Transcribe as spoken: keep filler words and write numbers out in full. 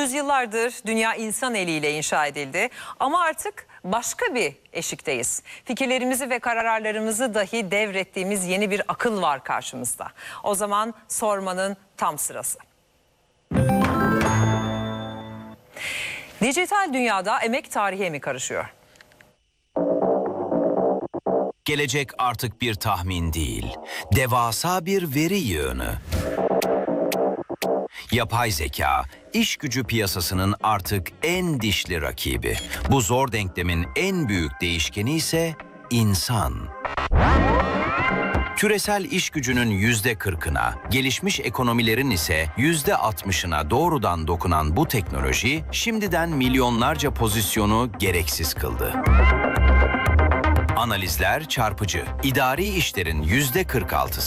Yüzyıllardır dünya insan eliyle inşa edildi ama artık başka bir eşikteyiz. Fikirlerimizi ve kararlarımızı dahi devrettiğimiz yeni bir akıl var karşımızda. O zaman sormanın tam sırası. Dijital dünyada emek tarihe mi karışıyor? Gelecek artık bir tahmin değil, devasa bir veri yığını. Yapay zeka, iş gücü piyasasının artık en dişli rakibi. Bu zor denklemin en büyük değişkeni ise insan. Küresel iş gücünün yüzde kırkına, gelişmiş ekonomilerin ise yüzde altmışına doğrudan dokunan bu teknoloji, şimdiden milyonlarca pozisyonu gereksiz kıldı. Analizler çarpıcı. İdari işlerin yüzde kırk altısı